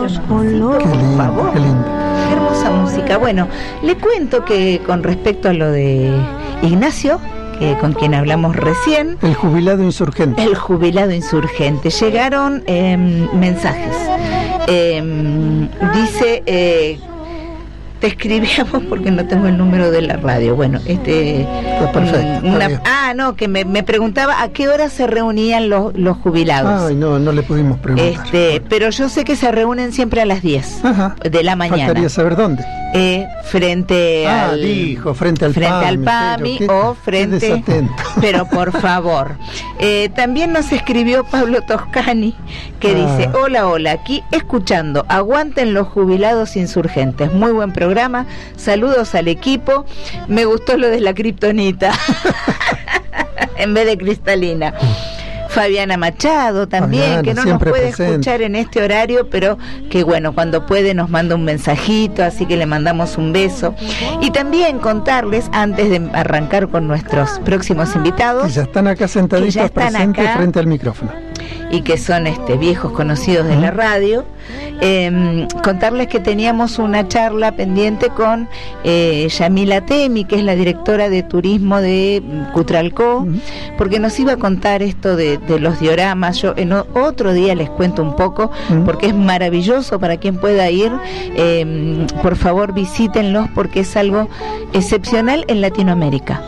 Qué por favor. Qué lindo. Qué hermosa música. Bueno, le cuento que con respecto a lo de Ignacio, con quien hablamos recién, El jubilado insurgente. llegaron mensajes. Dice, te escribíamos porque no tengo el número de la radio. Bueno, perfecto, que me preguntaba a qué hora se reunían los jubilados. Ay, no le pudimos preguntar. Pero yo sé que se reúnen siempre a las 10 de la mañana. Faltaría saber dónde. Frente al PAMI o frente, pero por favor. También nos escribió Pablo Toscani, que dice: hola, aquí escuchando, aguanten los jubilados insurgentes, muy buen programa, saludos al equipo, me gustó lo de la kriptonita en vez de cristalina. Fabiana Machado también, que no nos puede escuchar en este horario, pero que bueno, cuando puede nos manda un mensajito, así que le mandamos un beso. Y también contarles, antes de arrancar con nuestros próximos invitados, que ya están acá sentaditos presentes frente al micrófono, y que son viejos conocidos de la radio, contarles que teníamos una charla pendiente con Yamila Temi, que es la directora de turismo de Cutralcó, porque nos iba a contar esto de los dioramas. Yo en otro día les cuento un poco, porque es maravilloso para quien pueda ir. Por favor, visítenlos, porque es algo excepcional en Latinoamérica.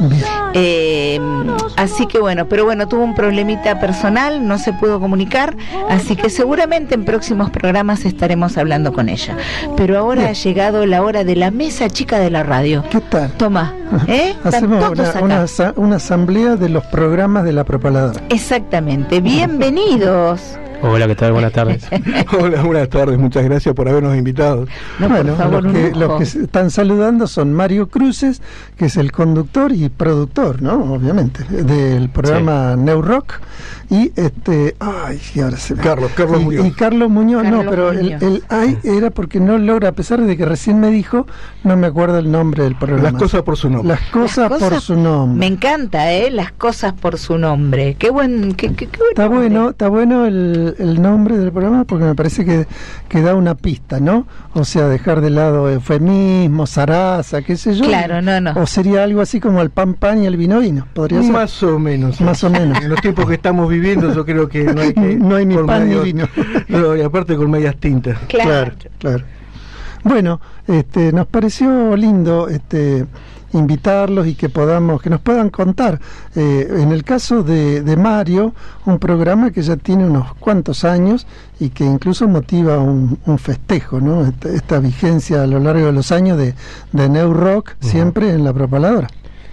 Así que bueno, pero bueno, tuvo un problemita personal, no se pudo comunicar, así que seguramente en próximos programas estaremos hablando con ella. Pero ahora ha llegado la hora de la mesa chica de la radio. ¿Qué tal? Toma, hacemos una asamblea de los programas de la propaladora. Exactamente, bienvenidos. Hola, ¿qué tal? Buenas tardes. Hola, buenas tardes, muchas gracias por habernos invitado. No, bueno, por favor, los que están saludando son Mario Cruces, que es el conductor y productor, ¿no? Obviamente, del programa New Rock, y ahora se me... Carlos Muñoz. Y Carlos Muñoz, pero el era porque no logra, a pesar de que recién me dijo, no me acuerdo el nombre del programa. Las cosas por su nombre. Las cosas por su nombre. Me encanta, las cosas por su nombre. Qué buen, qué está bueno el nombre del programa, porque me parece que da una pista, ¿no? O sea, dejar de lado eufemismo, zaraza, qué sé yo. Claro, no. O sería algo así como el pan y el vino, podría ser. Más o menos. Más o menos. En los tiempos que estamos viviendo, yo creo que no hay ni pan ni vino. No, y aparte con medias tintas. Claro. Bueno, nos pareció lindo invitarlos y que nos puedan contar. En el caso de Mario, un programa que ya tiene unos cuantos años y que incluso motiva un festejo, ¿no? Esta vigencia a lo largo de los años de New Rock, siempre en la propaladora.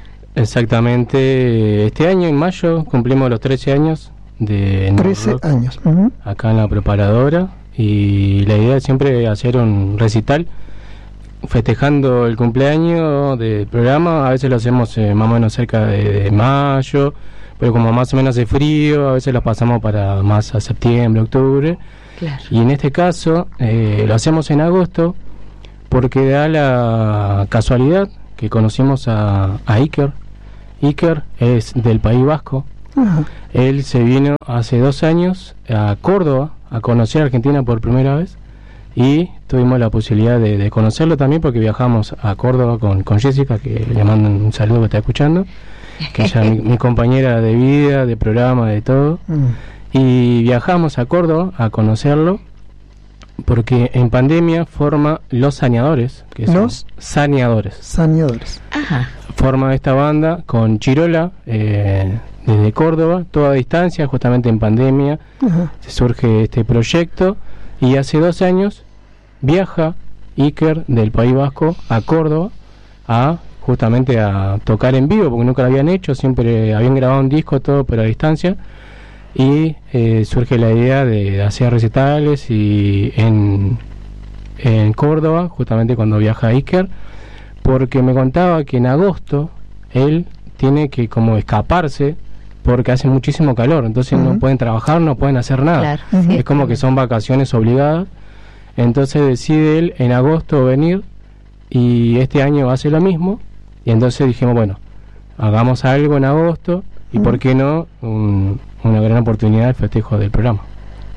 Exactamente, este año en mayo cumplimos los 13 años de New 13 Rock, años. acá en la propaladora, y la idea es siempre hacer un recital festejando el cumpleaños del programa. A veces lo hacemos más o menos cerca de mayo, pero como más o menos hace frío, a veces lo pasamos para más a septiembre, octubre. Claro. Y en este caso lo hacemos en agosto, porque da la casualidad que conocimos a Iker. Iker es del País Vasco. Él se vino hace 2 años a Córdoba a conocer Argentina por primera vez, y tuvimos la posibilidad de conocerlo también, porque viajamos a Córdoba con Jessica, que le mando un saludo, que está escuchando, que ella es mi compañera de vida, de programa, de todo. Y viajamos a Córdoba a conocerlo, porque en pandemia forma Los Saneadores, que son Los Saneadores. Ajá. Forma esta banda con Chirola, desde Córdoba, toda a distancia, justamente en pandemia. Surge este proyecto, y hace 2 años viaja Iker del País Vasco a Córdoba justamente a tocar en vivo, porque nunca lo habían hecho, siempre habían grabado un disco, todo, pero a distancia. Y surge la idea de hacer recitales y en Córdoba, justamente cuando viaja Iker, porque me contaba que en agosto él tiene que como escaparse, porque hace muchísimo calor, entonces no pueden trabajar, no pueden hacer nada. Claro, es como que son vacaciones obligadas. Entonces decide él en agosto venir, y este año hace lo mismo. Y entonces dijimos, bueno, hagamos algo en agosto, y por qué no una gran oportunidad el festejo del programa.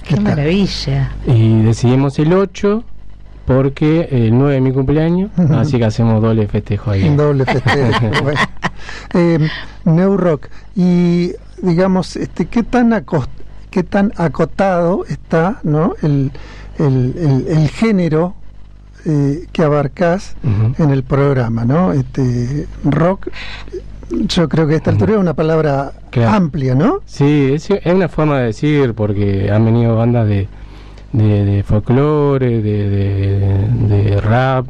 ¡Qué maravilla! Y decidimos el 8 porque el 9 es mi cumpleaños, así que hacemos doble festejo ahí. Doble festejo. Bueno. New Rock, y digamos, ¿qué tan acotado está, ¿no?, el género que abarcás en el programa, ¿no? Rock, yo creo que a esta altura es una palabra amplia, ¿no? Sí, es una forma de decir, porque han venido bandas de folclore, de rap,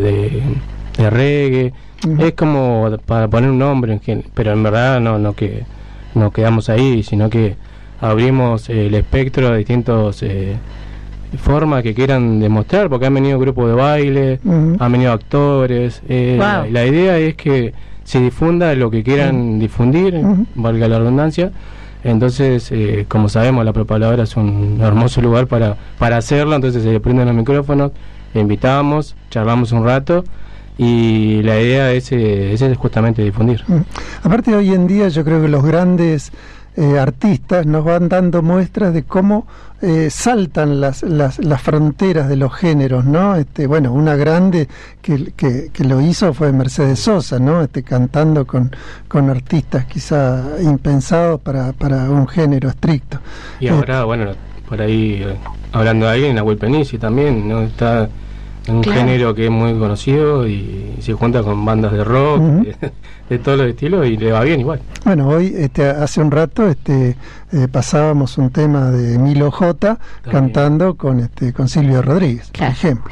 de reggae. Es como para poner un nombre, pero en verdad no quedamos ahí, sino que abrimos el espectro de distintos formas que quieran demostrar, porque han venido grupos de baile, han venido actores. La idea es que se difunda lo que quieran difundir, valga la redundancia. Entonces, como sabemos, la Propaladora es un hermoso lugar para hacerlo, entonces se le prenden los micrófonos, le invitamos, charlamos un rato, y la idea es justamente difundir. Aparte, hoy en día yo creo que los grandes artistas nos van dando muestras de cómo saltan las fronteras de los géneros, ¿no? Bueno, una grande que lo hizo fue Mercedes Sosa, ¿no? Cantando con artistas quizá impensados para un género estricto. Y ahora, bueno, por ahí hablando de alguien, Nahuel Penisi también, ¿no? Está en un género que es muy conocido y se junta con bandas de rock, de todos los estilos, y le va bien igual. Bueno, hoy hace un rato pasábamos un tema de Milo J cantando con Silvio Rodríguez, por ejemplo.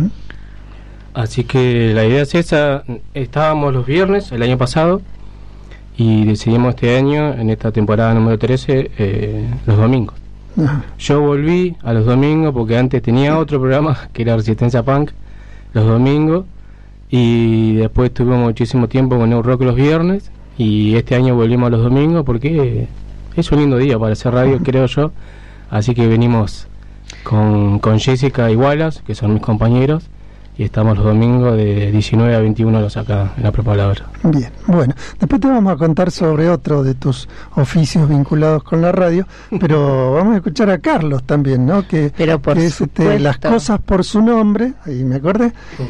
Así que la idea es esa. Estábamos los viernes el año pasado y decidimos este año, en esta temporada número 13, los domingos. Yo volví a los domingos porque antes tenía otro programa que era Resistencia Punk los domingos, y después tuvimos muchísimo tiempo con New Rock los viernes, y este año volvimos a los domingos porque es un lindo día para hacer radio, creo yo. Así que venimos con Jessica y Wallace, que son mis compañeros, y estamos los domingos de 19 a 21 acá en la Propaladora. Bien, bueno, después te vamos a contar sobre otro de tus oficios vinculados con la radio, pero vamos a escuchar a Carlos también, ¿no? Que es Las Cosas por su Nombre, ahí me acordé,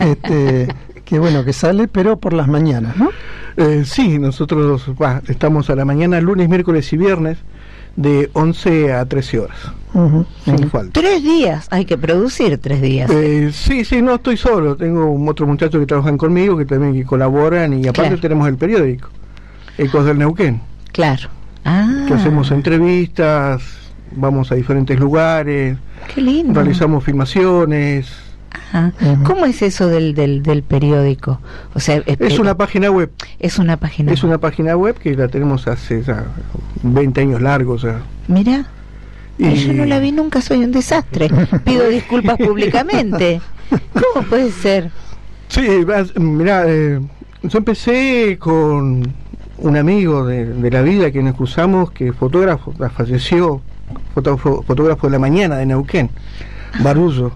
que bueno, que sale, pero por las mañanas, ¿no? Sí, nosotros estamos a la mañana, lunes, miércoles y viernes, de 11 a 13 horas. Sin falta. 3 días, hay que producir 3 días. Sí, no estoy solo, tengo otros muchachos que trabajan conmigo, que también colaboran, y aparte tenemos el periódico, Ecos del Neuquén. Claro. Que hacemos entrevistas, vamos a diferentes lugares. Qué lindo. Realizamos filmaciones. ¿Cómo es eso del periódico? O sea, es una página web. Es una página web que la tenemos hace 20 años largos. Mira, yo no la vi nunca, soy un desastre. Pido disculpas públicamente. ¿Cómo puede ser? Sí, mira, yo empecé con un amigo de la vida que nos cruzamos, que fotógrafo, falleció, fotógrafo de la mañana de Neuquén, Barullo.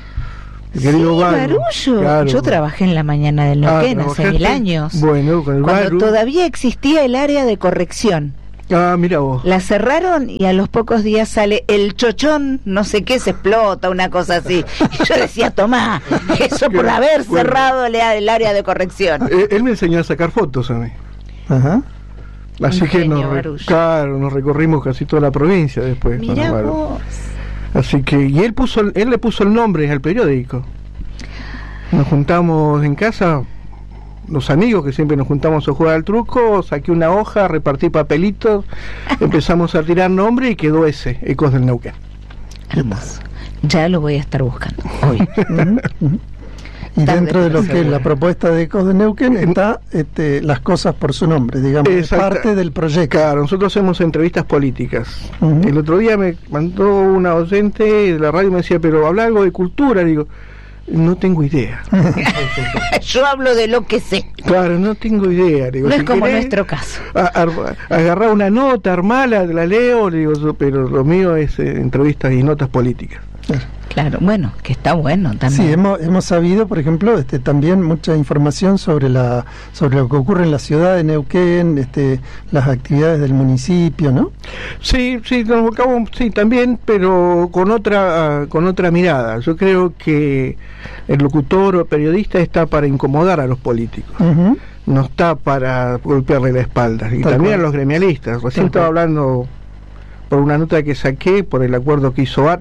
Barullo. Claro. Yo trabajé en la mañana del Neuquén hace 1000 años. Bueno, con el cuando todavía existía el área de corrección. Mira vos. La cerraron y a los pocos días sale el chochón, no sé qué, se explota, una cosa así. Y yo decía, tomá, eso por haber cerrado el área de corrección. Él me enseñó a sacar fotos a mí. Así que nos recorrimos casi toda la provincia después. Mirá vos. Así que, y él le puso el nombre al periódico. Nos juntamos en casa, los amigos que siempre nos juntamos a jugar al truco, saqué una hoja, repartí papelitos, empezamos a tirar nombre y quedó ese, Ecos del Neuquén. Hermoso. Ya lo voy a estar buscando hoy. Y dentro de lo que es la propuesta de Ecos de Neuquén está Las Cosas por su Nombre, digamos, parte del proyecto. Claro, nosotros hacemos entrevistas políticas. El otro día me mandó una oyente de la radio y me decía, pero habla algo de cultura. Digo, no tengo idea. Yo hablo de lo que sé. Claro, no tengo idea. Digo, no es como nuestro caso. Agarrar una nota, armarla, la leo, digo, pero lo mío es entrevistas y notas políticas. Claro, bueno, que está bueno también. Sí, hemos sabido, por ejemplo, también mucha información sobre lo que ocurre en la ciudad de Neuquén, las actividades del municipio, ¿no? Sí, nos volcamos, sí, también, pero con otra mirada. Yo creo que el locutor o periodista está para incomodar a los políticos. Uh-huh. No está para golpearle la espalda. Y también a los gremialistas. Recién estaba hablando por una nota que saqué, por el acuerdo que hizo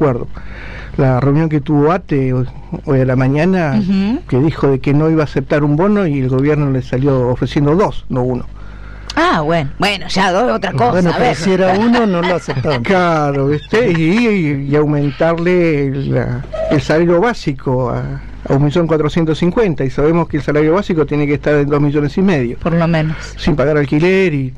la reunión que tuvo ATE hoy a la mañana, uh-huh, que dijo de que no iba a aceptar un bono y el gobierno le salió ofreciendo 2, no 1. Ah, bueno, ya 2 otra cosa. Bueno, pero si era 1 no lo aceptaban. Claro, ¿viste? Y aumentarle el salario básico a 1.450.000, y sabemos que el salario básico tiene que estar en 2,5 millones. Por lo menos. Sin pagar alquiler y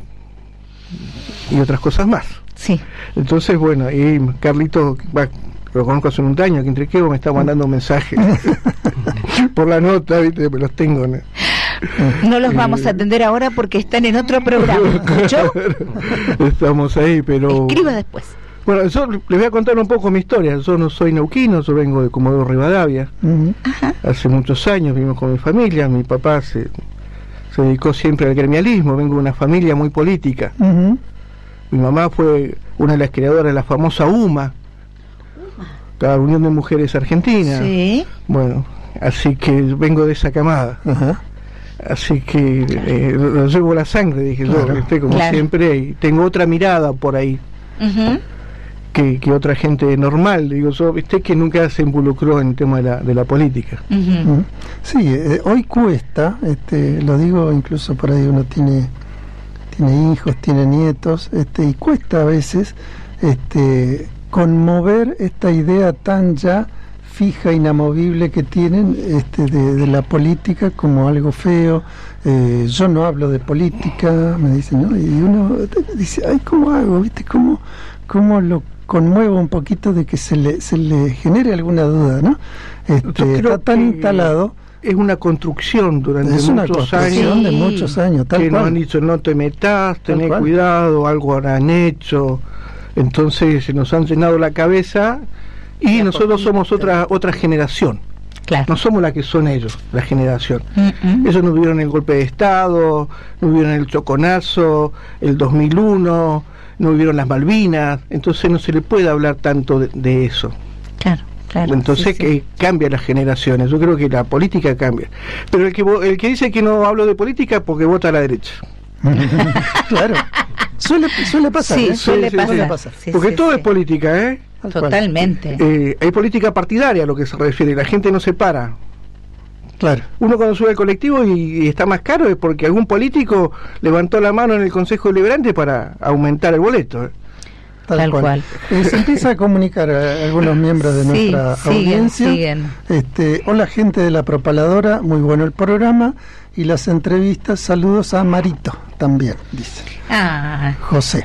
otras cosas más. Sí. Entonces, bueno, y Carlito, lo conozco hace un año, que entre qué me está mandando mensajes por la nota, ¿viste? Me los tengo, ¿no? No los vamos a atender ahora porque están en otro programa. ¿Escuchó? Estamos ahí, pero... Escriba después. Bueno, yo les voy a contar un poco mi historia. Yo no soy neuquino, yo vengo de Comodoro Rivadavia. Uh-huh. Hace muchos años vivimos con mi familia. Mi papá se dedicó siempre al gremialismo. Vengo de una familia muy política. Uh-huh. Mi mamá fue una de las creadoras de la famosa UMA, la Unión de Mujeres Argentinas. Sí. Bueno, así que vengo de esa camada. Uh-huh. Así que lo llevo la sangre, dije yo, como siempre, y tengo otra mirada por ahí. Uh-huh. Que otra gente normal, digo yo, viste, que nunca se involucró en el tema de la política. Uh-huh. Uh-huh. Sí, hoy cuesta, lo digo, incluso por ahí uno tiene hijos, tiene nietos, y cuesta a veces conmover esta idea tan ya fija, inamovible que tienen de la política como algo feo. Yo no hablo de política, me dicen, ¿no? Y uno dice, ay, ¿cómo hago? ¿Viste? ¿Cómo lo conmuevo un poquito de que se le genere alguna duda, ¿no? Está tan instalado. Es una construcción durante muchos años. De muchos años, tal que cual. Nos han dicho, no te metas, tené cuidado, algo habrán hecho. Entonces se nos han llenado la cabeza y nosotros somos otra generación. Claro. No somos la que son ellos, la generación. Uh-uh. Ellos no vivieron el golpe de Estado, no vivieron el choconazo, el 2001, no vivieron las Malvinas, entonces no se le puede hablar tanto de eso. Claro. Claro, entonces que cambia las generaciones. Yo creo que la política cambia, pero el que dice que no hablo de política porque vota a la derecha. Claro, suele pasar. Sí, suele pasar. Sí, porque todo es política, Totalmente. Hay política partidaria a lo que se refiere. La gente no se para. Claro. Uno cuando sube al colectivo y está más caro es porque algún político levantó la mano en el Consejo Deliberante para aumentar el boleto. Tal cual. Se empieza a comunicar a algunos miembros de nuestra audiencia. Siguen. Hola, gente de La Propaladora, muy bueno el programa y las entrevistas. Saludos a Marito también, dice. José.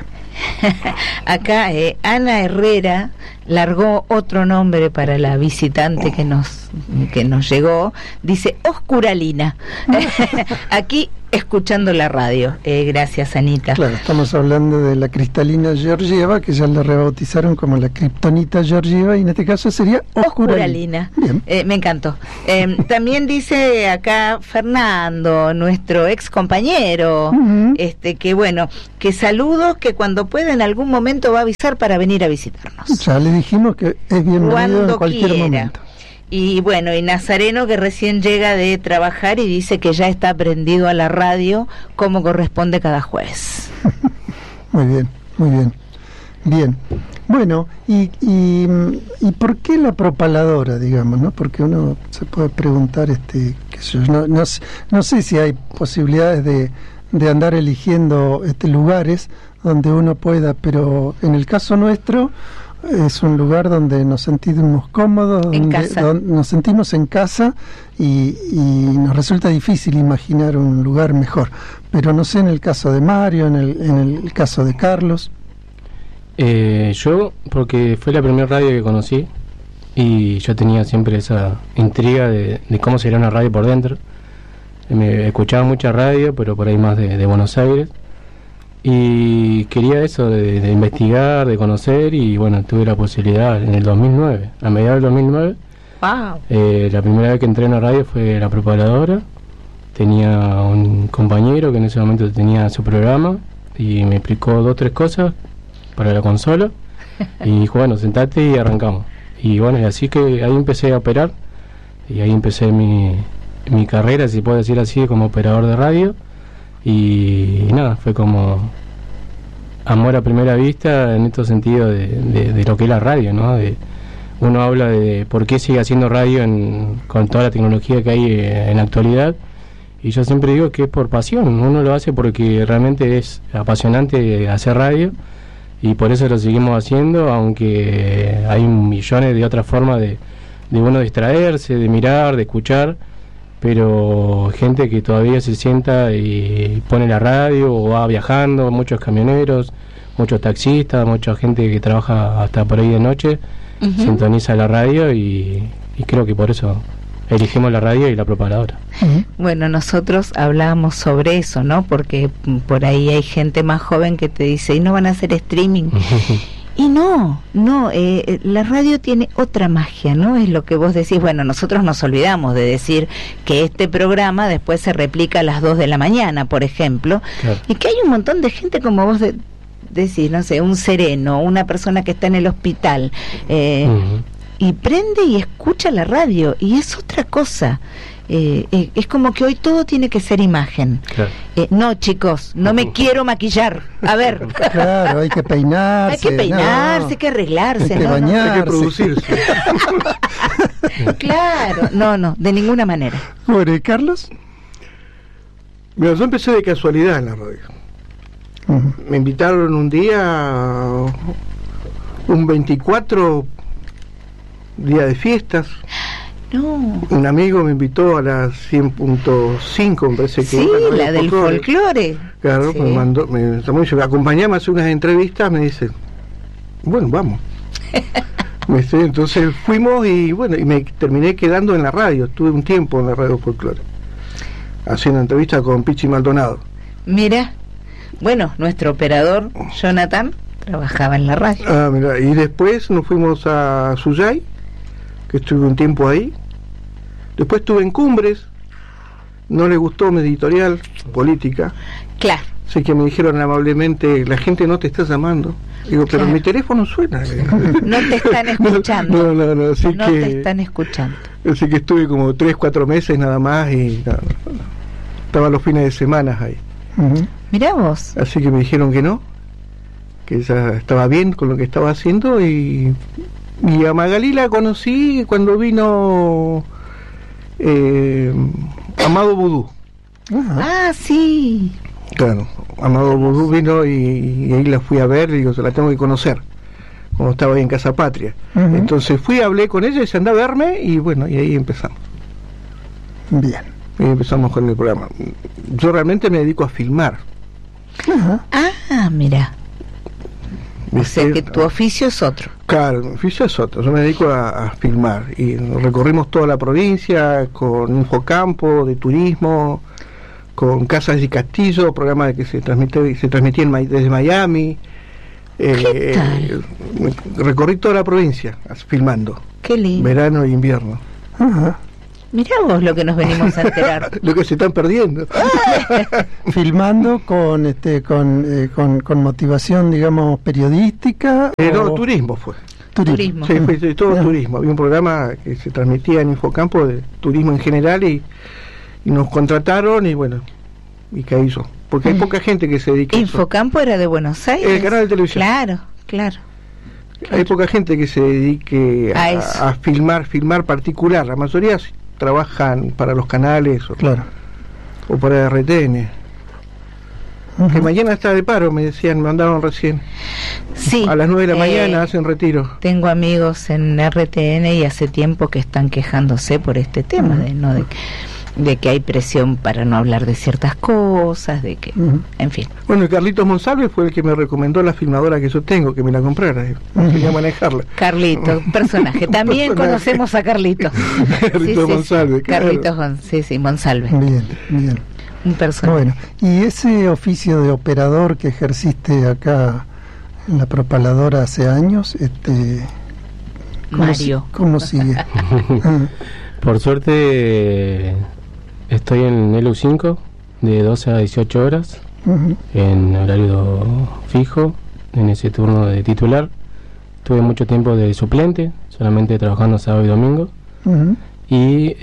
Acá Ana Herrera largó otro nombre para la visitante que nos llegó. Dice Oscuralina. Aquí escuchando la radio. Gracias, Anita. Claro, estamos hablando de la cristalina Georgieva, que ya la rebautizaron como la kriptonita Georgieva, y en este caso sería Oscuralina. Bien. Me encantó. También dice acá Fernando, nuestro ex compañero, uh-huh, que bueno, que saludos, que cuando pueda en algún momento va a avisar para venir a visitarnos. Ya le dijimos que es bienvenido en cualquier momento. Y bueno, y Nazareno, que recién llega de trabajar y dice que ya está prendido a la radio como corresponde cada jueves. Muy bien, muy bien. Bien. Bueno, y ¿por qué La Propaladora, digamos, no? Porque uno se puede preguntar, no sé si hay posibilidades de andar eligiendo lugares donde uno pueda, pero en el caso nuestro es un lugar donde nos sentimos cómodos, donde nos sentimos en casa y nos resulta difícil imaginar un lugar mejor. Pero no sé, en el caso de Mario, en el caso de Carlos. Yo, porque fue la primera radio que conocí y yo tenía siempre esa intriga de cómo sería una radio por dentro. Me escuchaba mucha radio, pero por ahí más de Buenos Aires. y quería eso de investigar, de conocer, y bueno, tuve la posibilidad en el 2009, a mediados del 2009. Wow. La primera vez que entré en la radio fue la propagadora. Tenía un compañero que en ese momento tenía su programa y me explicó 2 o 3 cosas para la consola y dijo, bueno, sentate y arrancamos. Y bueno, y así que ahí empecé a operar y ahí empecé mi carrera, si puedo decir así, como operador de radio. Y nada, fue como amor a primera vista en estos sentidos de lo que es la radio, ¿no? Uno habla de por qué sigue haciendo radio con toda la tecnología que hay en la actualidad, y yo siempre digo que es por pasión. Uno lo hace porque realmente es apasionante hacer radio, y por eso lo seguimos haciendo, aunque hay millones de otras formas de uno distraerse, de mirar, de escuchar, pero gente que todavía se sienta y pone la radio o va viajando, muchos camioneros, muchos taxistas, mucha gente que trabaja hasta por ahí de noche, sintoniza la radio, y creo que por eso elegimos la radio y la propagadora. Bueno, nosotros hablábamos sobre eso, ¿no? Porque por ahí hay gente más joven que te dice, ¿y no van a hacer streaming? Y no, la radio tiene otra magia, ¿no? Es lo que vos decís. Bueno, nosotros nos olvidamos de decir que este programa después se replica a las 2 de la mañana, por ejemplo, claro. Y que hay un montón de gente, como vos decís, no sé, un sereno, una persona que está en el hospital, y prende y escucha la radio, y es otra cosa. Es como que hoy todo tiene que ser imagen. Claro. No, chicos, no me quiero maquillar. A ver. Claro, hay que peinarse. Hay que arreglarse. Hay que bañarse. Hay que producirse. Claro, no, de ninguna manera. Bueno, ¿y Carlos? Mira, yo empecé de casualidad en la radio. Me invitaron un día, un 24, día de fiestas. No. Un amigo me invitó a la 100.5, me parece que sí, la del folclore. Claro, sí. me llamó y dice, acompañame a hacer unas entrevistas, me dice, bueno, vamos. Entonces fuimos y bueno, y me terminé quedando en la radio, estuve un tiempo en la radio folclore, haciendo entrevistas con Pichi Maldonado. Mira, bueno, nuestro operador, Jonathan, trabajaba en la radio. Ah, mira, y después nos fuimos a Suyay, que estuve un tiempo ahí. Después estuve en Cumbres, no le gustó mi editorial política. Claro. Así que me dijeron amablemente, la gente no te está llamando. Digo, pero claro. Mi teléfono suena. No te están escuchando. No, así no que, te están escuchando. Así que estuve como 3-4 meses nada más y estaba los fines de semana ahí. Mirá vos. Así que me dijeron que no, que ya estaba bien con lo que estaba haciendo, y a Magalí la conocí cuando vino Amado Vudú. Ah, sí. Claro, Amado Vudú vino y ahí la fui a ver, y digo, se la tengo que conocer, cuando estaba ahí en Casa Patria. Entonces fui, hablé con ella y se andó a verme, y bueno, y ahí empezamos. Bien. Y empezamos con el programa. Yo realmente me dedico a filmar. Ah, mira. O sea que tu oficio es otro. Claro, mi oficio es otro. Yo me dedico a filmar, y recorrimos toda la provincia con Infocampo de turismo, con Casas y Castillo, programa que se transmitía desde Miami. ¿Qué tal? Recorrí toda la provincia filmando. Qué lindo. Verano e invierno. Mirá vos lo que nos venimos a enterar. Lo que se están perdiendo. Filmando con motivación, digamos, periodística. No, turismo fue. Turismo. Sí, fue todo turismo. Había un programa que se transmitía en Infocampo de turismo en general, y nos contrataron, y bueno, y caí yo. Porque hay poca gente que se dedica Infocampo a eso. Era de Buenos Aires. El canal de televisión. Claro. Hay poca gente que se dedique a filmar particular. La mayoría trabajan para los canales o para RTN. Que mañana está de paro, me decían, me mandaron recién. Sí. A las 9 de la mañana hacen retiro. Tengo amigos en RTN y hace tiempo que están quejándose por este tema, de que hay presión para no hablar de ciertas cosas, de que, en fin. Bueno, y Carlitos Monsalve fue el que me recomendó la filmadora que yo tengo, que me la comprara, quería manejarla. Carlitos, personaje. También conocemos a Carlitos. Carlitos Monsalve, claro. Carlitos, sí, Monsalve. Bien. un personaje. Bueno, y ese oficio de operador que ejerciste acá en la propaladora hace años, Mario, ¿cómo sigue? Por suerte estoy en el U5 de 12 a 18 horas, en horario fijo, en ese turno de titular. Tuve mucho tiempo de suplente, solamente trabajando sábado y domingo. Y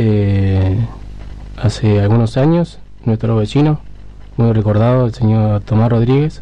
hace algunos años, nuestro vecino, muy recordado, el señor Tomás Rodríguez,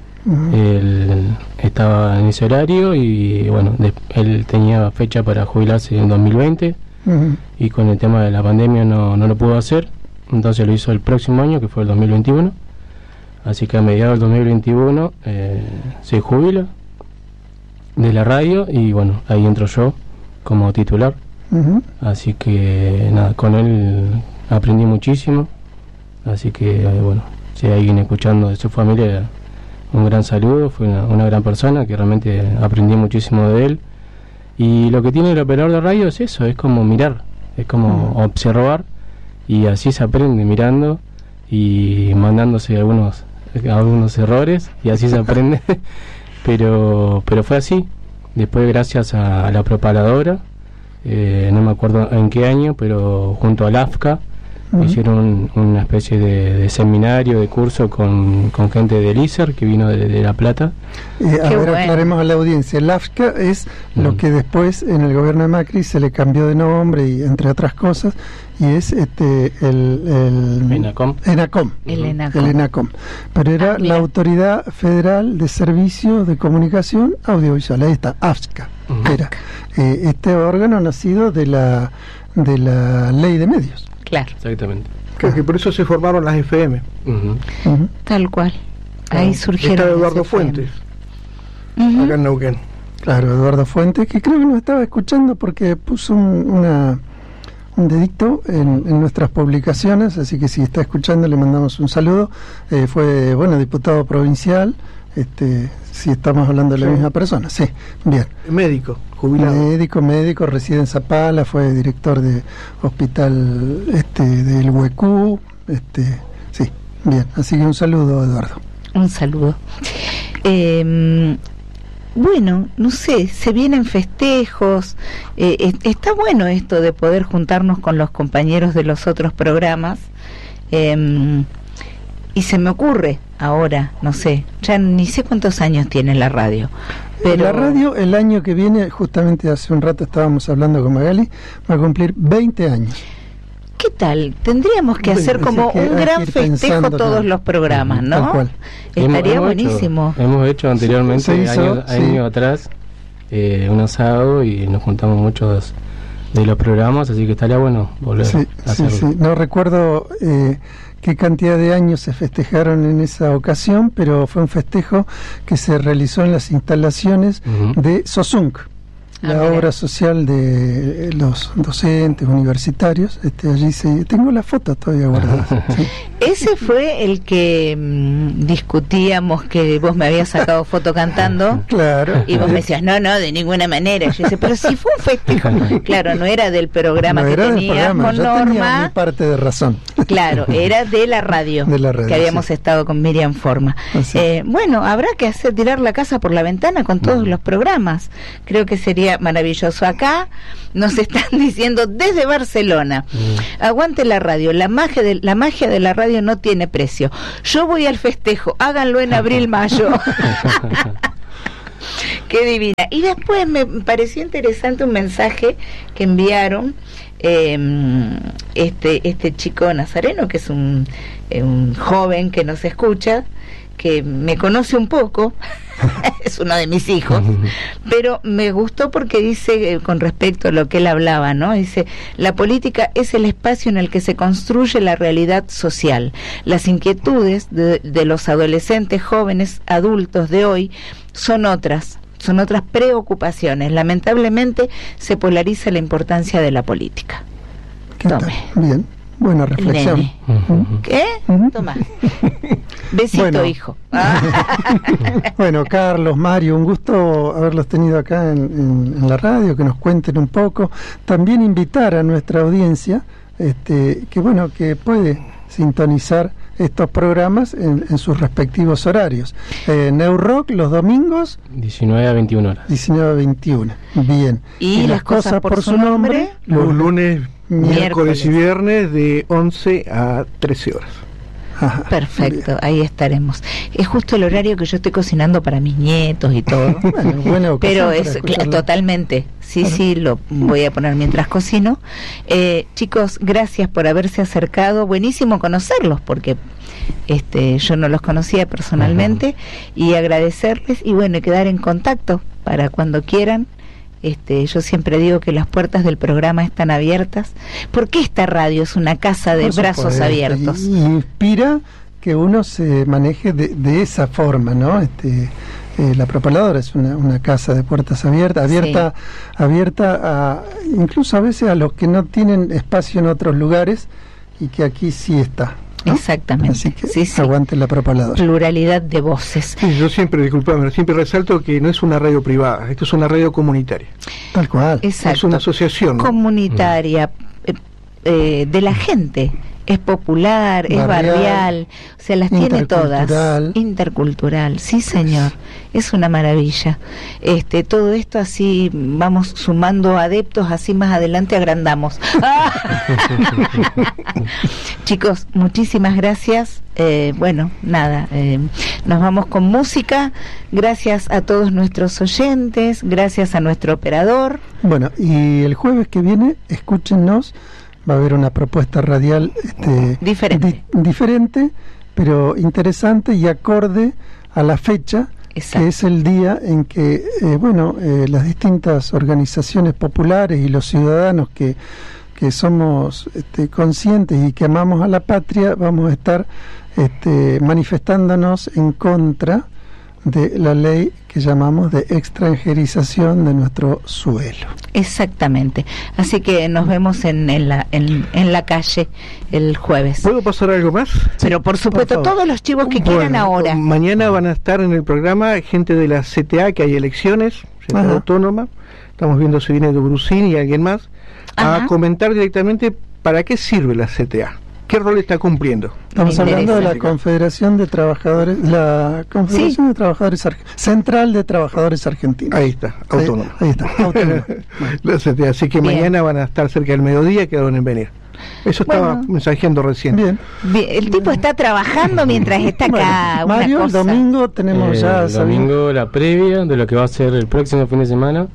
él estaba en ese horario y bueno, él tenía fecha para jubilarse en 2020 y con el tema de la pandemia no lo pudo hacer, entonces lo hizo el próximo año, que fue el 2021. Así que a mediados del 2021 se jubila de la radio y bueno, ahí entro yo como titular. Así que nada, con él aprendí muchísimo. Así que bueno, si hay alguien escuchando de su familia, un gran saludo. Fue una gran persona que realmente aprendí muchísimo de él. Y lo que tiene el operador de radio es eso, es como mirar, es como observar, y así se aprende mirando y mandándose algunos errores, y así se aprende. pero fue así. Después, gracias a la propaladora, no me acuerdo en qué año, pero junto al AFCA hicieron una especie de seminario, de curso con gente del ISER que vino de La Plata. Aclaremos a la audiencia, el AFCA es lo que después en el gobierno de Macri se le cambió de nombre, y entre otras cosas, y es el ENACOM. El ENACOM. Pero era la Autoridad Federal de Servicios de Comunicación Audiovisual, ahí está, AFCA. Era este órgano nacido de la Ley de Medios. Claro. Exactamente. Creo que por eso se formaron las FM. Tal cual. Ahí surgieron. Está Eduardo Fuentes, acá en Neuquén. Claro, Eduardo Fuentes, que creo que nos estaba escuchando porque puso un dedicto en nuestras publicaciones, así que si está escuchando le mandamos un saludo. Fue, diputado provincial, si estamos hablando de la misma persona, sí, bien. Médico, jubilado. Médico, reside en Zapala, fue director de hospital del Huecú, sí, bien, así que un saludo, Eduardo. Un saludo. Bueno, no sé, se vienen festejos, está bueno esto de poder juntarnos con los compañeros de los otros programas, y se me ocurre ahora, no sé, ya ni sé cuántos años tiene la radio. Pero la radio el año que viene, justamente hace un rato estábamos hablando con Magali, va a cumplir 20 años. ¿Qué tal? Tendríamos que hacer como un gran festejo todos los programas, ¿no? Tal cual. Estaría buenísimo. Hemos hecho anteriormente, años atrás, un asado, y nos juntamos muchos de los programas, así que estaría bueno volver a hacerlo. Sí. No recuerdo qué cantidad de años se festejaron en esa ocasión, pero fue un festejo que se realizó en las instalaciones de SOSUNC, la obra social de los docentes universitarios. Allí tengo la foto todavía guardada. Sí. Ese fue el que discutíamos, que vos me habías sacado foto cantando. Claro. Y vos me decías, no, de ninguna manera. Yo decía, pero si fue un festejo. Claro, no era del programa que teníamos con Norma. Tenía mi parte de razón. Claro, era de la radio, que habíamos estado con Miriam Forma. Bueno, habrá que tirar la casa por la ventana con todos los programas. Creo que sería maravilloso. Acá nos están diciendo desde Barcelona, aguante la radio, la magia de la radio no tiene precio. Yo voy al festejo, háganlo en abril, mayo. Qué divina. Y después me pareció interesante un mensaje que enviaron este chico nazareno, que es un joven que nos escucha, que me conoce un poco, es uno de mis hijos, pero me gustó porque dice, con respecto a lo que él hablaba, ¿no? Dice, la política es el espacio en el que se construye la realidad social. Las inquietudes de los adolescentes, jóvenes, adultos de hoy son otras preocupaciones. Lamentablemente se polariza la importancia de la política. Tome. Bien. Buena reflexión. ¿Qué? Toma. Besito, hijo. Bueno, Carlos, Mario, un gusto haberlos tenido acá en la radio, que nos cuenten un poco. También invitar a nuestra audiencia, que puede sintonizar estos programas en sus respectivos horarios. Neurock los domingos 19 a 21 horas. 19 a 21. Bien. Y las cosas por su nombre los lunes, miércoles y viernes de 11 a 13 horas. Ajá, perfecto, bien. Ahí estaremos. Es justo el horario que yo estoy cocinando para mis nietos y todo. Bueno, buena ocasión. Pero es totalmente, sí, lo voy a poner mientras cocino. Chicos, gracias por haberse acercado. Buenísimo conocerlos, porque yo no los conocía personalmente. Y agradecerles y bueno, quedar en contacto para cuando quieran. Yo siempre digo que las puertas del programa están abiertas, porque esta radio es una casa de brazos abiertos. Y inspira que uno se maneje de esa forma, ¿no? La Propaladora es una casa de puertas abiertas, abierta a, incluso a veces a los que no tienen espacio en otros lugares y que aquí sí está, ¿no? Exactamente. Así que aguante la Propaladora. Pluralidad de voces. Sí, yo siempre resalto que no es una radio privada, esto es una radio comunitaria. Tal cual. Exacto. Es una asociación, ¿no? Comunitaria, de la gente. Es popular, es barrial, o sea, las tiene todas. Intercultural, sí señor, es una maravilla. Todo esto así vamos sumando adeptos, así más adelante agrandamos. Chicos, muchísimas gracias. Bueno, nada, nos vamos con música. Gracias a todos nuestros oyentes, gracias a nuestro operador. Bueno, y el jueves que viene, escúchenos. Va a haber una propuesta radial diferente, pero interesante y acorde a la fecha. Exacto. Que es el día en que las distintas organizaciones populares y los ciudadanos que somos conscientes y que amamos a la patria, vamos a estar manifestándonos en contra de la ley que llamamos de extranjerización de nuestro suelo. Exactamente. Así que nos vemos en la calle el jueves. ¿Puedo pasar algo más? Pero por supuesto, todos los chivos que quieran ahora. Mañana van a estar en el programa gente de la CTA, que hay elecciones, Central Autónoma. Estamos viendo si viene de Brusín y alguien más, a comentar directamente para qué sirve la CTA. ¿Qué rol está cumpliendo? Estamos hablando de la Confederación de Trabajadores, de Trabajadores Central de Trabajadores Argentinos. Ahí está, autónoma. Ahí está, autónoma. Así que mañana van a estar cerca del mediodía, quedaron en venir. Eso estaba mensajeando recién. Bien. El tipo está trabajando mientras está acá. Mario, el domingo tenemos el domingo la previa de lo que va a ser el próximo fin de semana.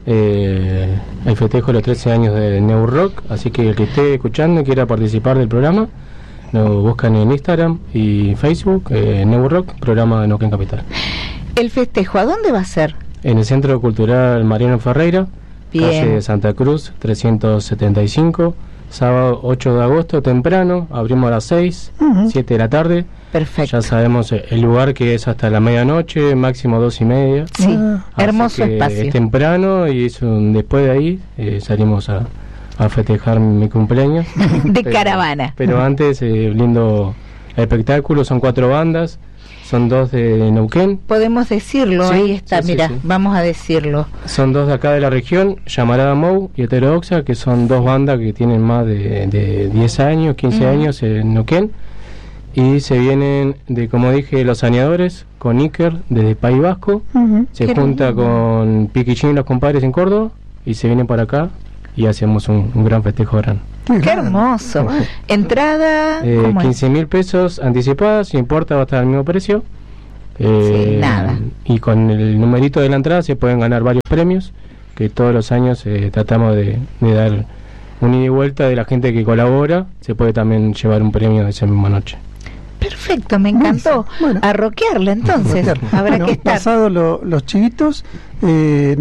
El festejo de los 13 años de Neurock, así que el que esté escuchando y quiera participar del programa, lo buscan en Instagram y Facebook, Neurock, programa de Neuquén Capital. ¿El festejo a dónde va a ser? En el Centro Cultural Mariano Ferreira, calle Santa Cruz 375, sábado 8 de agosto, temprano, abrimos a las 6, 7 de la tarde. Perfecto. Ya sabemos el lugar, que es hasta la medianoche, máximo 2:30. Sí, hermoso espacio. Es temprano y después de ahí salimos a festejar mi cumpleaños. Caravana. Pero antes, lindo espectáculo, son 4 bandas, son 2 de Neuquén. Podemos decirlo, ahí está, mira, vamos a decirlo. Son 2 de acá de la región, Llamarada Mou y Heterodoxa, que son 2 bandas que tienen más de 10 años, 15 años en Neuquén. Y se vienen como dije, Los Saneadores con Iker desde País Vasco. Se junta con Piquichín y los compadres en Córdoba y se vienen para acá y hacemos un gran festejo grande. ¡Qué hermoso! Entrada 15.000 pesos anticipadas, si importa va a estar al mismo precio. Nada. Y con el numerito de la entrada se pueden ganar varios premios, que todos los años tratamos de dar un ida y vuelta de la gente que colabora. Se puede también llevar un premio de esa misma noche. Perfecto, me encantó. Bueno, a rockearla entonces. Habrá que estar. Pasado los chivitos,